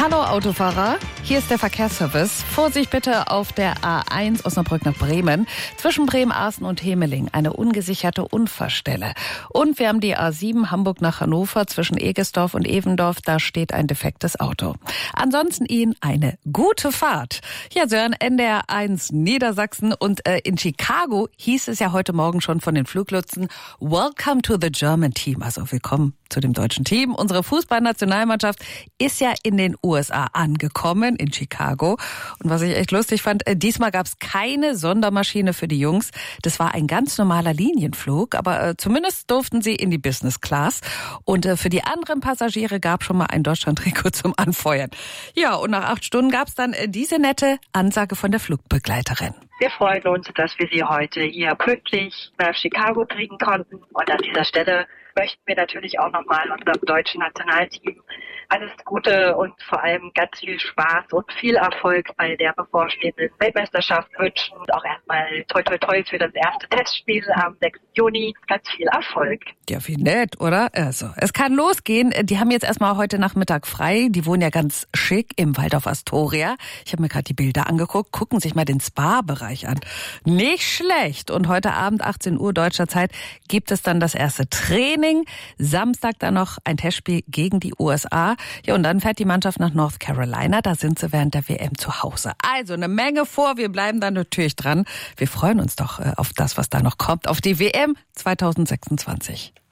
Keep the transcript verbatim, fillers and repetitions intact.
Hallo Autofahrer, hier ist der Verkehrsservice. Vorsicht bitte auf der A eins Osnabrück nach Bremen. Zwischen Bremerhaven und Hemeling eine ungesicherte Unfallstelle. Und wir haben die A sieben Hamburg nach Hannover zwischen Egesdorf und Evendorf. Da steht ein defektes Auto. Ansonsten Ihnen eine gute Fahrt. Ja, Sie hören N D R eins Niedersachsen. Und äh, in Chicago hieß es ja heute Morgen schon von den Fluglotsen: Welcome to the German Team. Also willkommen zu dem deutschen Team. Unsere Fußballnationalmannschaft ist ja in den U S A angekommen, in Chicago. Und was ich echt lustig fand, äh, diesmal gab es keine Sondermaschine für die Jungs. Das war ein ganz normaler Linienflug, aber äh, zumindest durften sie in die Business Class. Und äh, für die anderen Passagiere gab schon mal ein Deutschland-Trikot zum Anfeuern. Ja, und nach acht Stunden gab es dann äh, diese nette Ansage von der Flugbegleiterin. Wir freuen uns, dass wir Sie heute hier pünktlich nach Chicago kriegen konnten. Und an dieser Stelle möchten wir natürlich auch nochmal unserem deutschen Nationalteam alles Gute und vor allem ganz viel Spaß und viel Erfolg bei der bevorstehenden Weltmeisterschaft wünschen. Und auch erstmal toi toi toi für das erste Testspiel am sechsten Juni. Ganz viel Erfolg. Ja, wie nett, oder? Also, es kann losgehen. Die haben jetzt erstmal heute Nachmittag frei. Die wohnen ja ganz schick im Waldorf Astoria. Ich habe mir gerade die Bilder angeguckt. Gucken sich mal den Spa-Bereich an. Nicht schlecht. Und heute Abend, achtzehn Uhr deutscher Zeit, gibt es dann das erste Training. Samstag dann noch ein Testspiel gegen die U S A. Ja, und dann fährt die Mannschaft nach North Carolina. Da sind sie während der W M zu Hause. Also eine Menge vor. Wir bleiben dann natürlich dran. Wir freuen uns doch auf das, was da noch kommt, auf die W M zwanzig sechsundzwanzig.